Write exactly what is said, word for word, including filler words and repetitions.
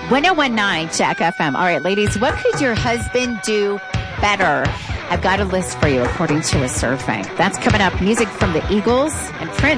ten nineteen Jack F M. All right, ladies, what could your husband do better? I've got a list for you according to a survey. That's coming up. Music from the Eagles and Prince.